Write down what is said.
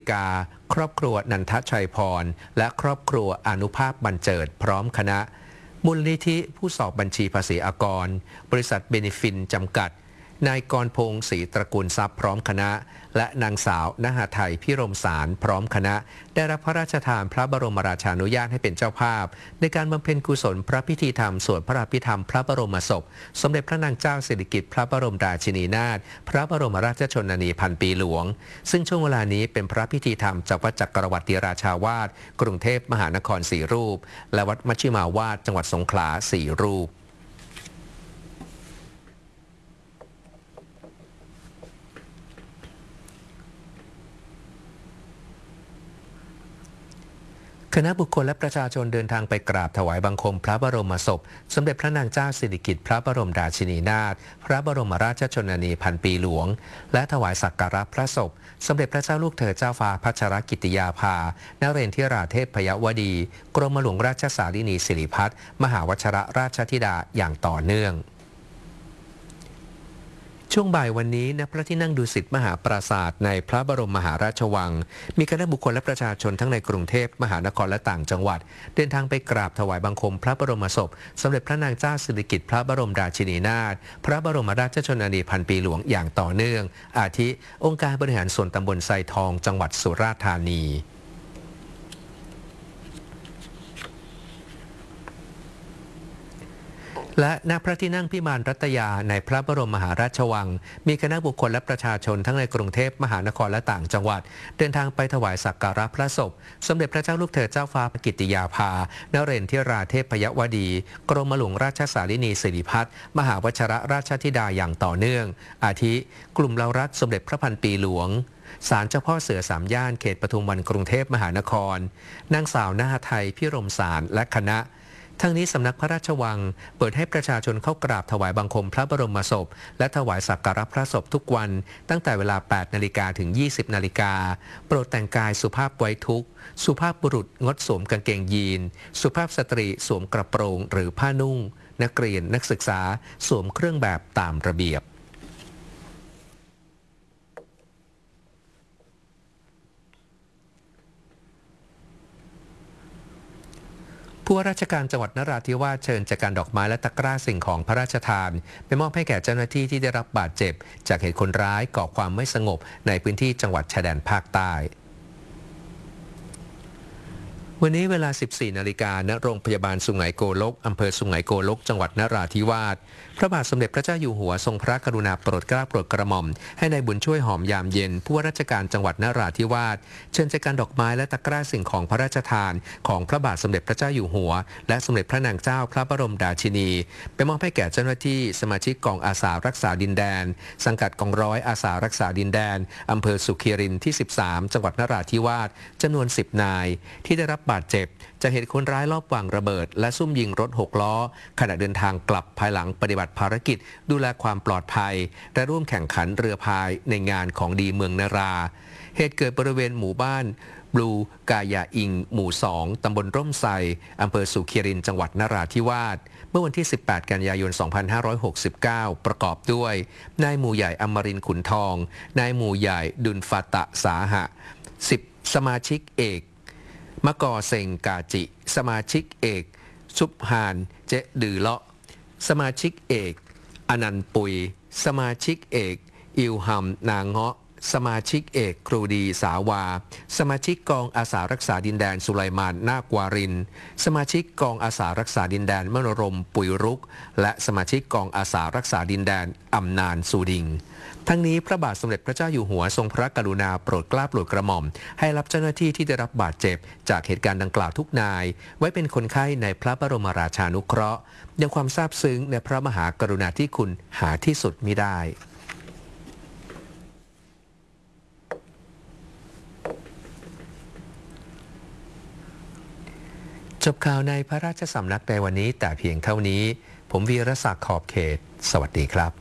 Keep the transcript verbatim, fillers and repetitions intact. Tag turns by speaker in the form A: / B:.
A: กาครอบครัวนันทชัยพรและครอบครัวอนุภาพบรรเจิดพร้อมคณะมูลนิธิผู้สอบบัญชีภาษีอากรบริษัทเบนิฟินจำกัดนายกรพงศ์ศรีตระกูลทรัพย์พร้อมคณะและนางสาวนหไทยพิรมสารพร้อมคณะได้รับพระราชทานพระบรมราชานุญาตให้เป็นเจ้าภาพในการบำเพ็ญกุศลพระพิธีธรรมสวดพระอภิธรรมพระบรมศพสมเด็จพระนางเจ้าสิริกิติ์พระบรมราชินีนาถพระบรมราชชนนีพันปีหลวงซึ่งช่วงเวลานี้เป็นพระพิธีธรรมจากวัดจักรวรรดิราชาวาสกรุงเทพมหานครสี่รูปและวัดมัชฌิมาวาสจังหวัดสงขลาสี่รูปคณะบุคคลและประชาชนเดินทางไปกราบถวายบังคมพระบรมศพสมเด็จพระนางเจ้าสิริกิติ์พระบรมราชินีนาถพระบรมราชชนนีพันปีหลวงและถวายสักการะพระศพสมเด็จพระเจ้าลูกเธอเจ้าฟ้าพัชรกิติยาภานเรนทิราเทพยวดีกรมหลวงราชสารินีสิริพัฒน์มหาวชรราชธิดาอย่างต่อเนื่องช่วงบ่ายวันนี้ณพระที่นั่งดุสิตมหาปราสาทในพระบรมมหาราชวังมีคณะบุคคลและประชาชนทั้งในกรุงเทพมหานครและต่างจังหวัดเดินทางไปกราบถวายบังคมพระบรมศพสมเด็จพระนางเจ้าสิริกิติ์พระบรมราชินีนาถพระบรมราชชนนีพันปีหลวงอย่างต่อเนื่องอาทิองค์การบริหารส่วนตำบลไซทองจังหวัดสุราษฎร์ธานีและณพระที่นั่งพิมานรัตยาในพระบรมมหาราชวังมีคณะบุคคลและประชาชนทั้งในกรุงเทพมหานครและต่างจังหวัดเดินทางไปถวายสักการะพระศพสมเด็จพระเจ้าลูกเธอเจ้าฟ้ากิติยาภานเรนทิราเทพยวดีกรมหลวงราชสารินีสิริพัฒน์มหาวชรราชธิดาอย่างต่อเนื่องอาทิกลุ่มเรารักสมเด็จพระพันปีหลวงศาลเจ้าพ่อเสือสามย่านเขตปทุมวันกรุงเทพมหานครนางสาวนาไทยพิรมสารและคณะทั้งนี้สำนักพระราชวังเปิดให้ประชาชนเข้ากราบถวายบังคมพระบรมศพและถวายสักการะพระศพทุกวันตั้งแต่เวลา แปดนาฬิกา ถึง ยี่สิบนาฬิกาโปรดแต่งกายสุภาพไว้ทุกข์สุภาพบุรุษงดสวมกางเกงยีนสุภาพสตรีสวมกระโปรงหรือผ้านุ่งนักเรียนนักศึกษาสวมเครื่องแบบตามระเบียบผู้ว่าราชการจังหวัดนราธิวาสเชิญจัดการดอกไม้และตะกร้าสิ่งของพระราชทานไปมอบให้แก่เจ้าหน้าที่ที่ได้รับบาดเจ็บจากเหตุคนร้ายก่อความไม่สงบในพื้นที่จังหวัดชายแดนภาคใต้วันนี้เวลา สิบสี่นาฬิกา ณ โรงพยาบาลสุไหงโกลกอำเภอสุไหงโกลกจังหวัดนราธิวาสพระบาทสมเด็จพระเจ้าอยู่หัวทรงพระกรุณาโปรดเกล้าโปรดกระหม่อมให้นายบุญช่วยหอมยามเย็นผู้ว่าราชการจังหวัดนราธิวาสเชิญจัดการดอกไม้และตะกร้าสิ่งของพระราชทานของพระบาทสมเด็จพระเจ้าอยู่หัวและสมเด็จพระนางเจ้าพระบรมราชินีไปมอบให้แก่เจ้าหน้าที่สมาชิกกองอาสารักษาดินแดนสังกัดกองร้อยอาสารักษาดินแดนอำเภอสุขีรินที่สิบสามจังหวัดนราธิวาสจำนวนสิบนายที่ได้รับบาดเจ็บจากเหตุคนร้ายลอบวางระเบิดและซุ่มยิงรถหกล้อขณะเดินทางกลับภายหลังปฏิบัติภารกิจดูแลความปลอดภัยและร่วมแข่งขันเรือพายในงานของดีเมืองนาราเหตุเกิดบริเวณหมู่บ้านบลูกายาอิงหมู่สองตำบลร่มไทรอำเภอสุขีรินจังหวัดนราธิวาสเมื่อวันที่สิบแปดกันยายนสองพันห้าร้อยหกสิบเก้าประกอบด้วยนายหมู่ใหญ่อมรินทร์ขุนทองนายหมู่ใหญ่ดุลฟาตะสาหะสิบสมาชิกเอกมะกอเซงกาจิสมาชิกเอกซุบฮานเจดือเลาะสมาชิกเอกอนันต์ปุยสมาชิกเอกอิวฮัมนางเงาะสมาชิกเอกครูดีสาวาสมาชิกกองอาสารักษาดินแดนสุไลมานนาควารินสมาชิกกองอาสารักษาดินแดนมโนรมปุยรุกและสมาชิกกองอาสารักษาดินแดนอำนานสูดิงทั้งนี้พระบาทสมเด็จพระเจ้าอยู่หัวทรงพระกรุณาโปรดเกล้าโปรดกระหม่อมให้รับเจ้าหน้าที่ที่ได้รับบาดเจ็บจากเหตุการณ์ดังกล่าวทุกนายไว้เป็นคนไข้ในพระบรมราชานุเคราะห์ยังความซาบซึ้งในพระมหากรุณาธิคุณหาที่สุดมิได้จบข่าวในพระราชสำนักในวันนี้แต่เพียงเท่านี้ผมวีรศักดิ์ขอบเขตสวัสดีครับ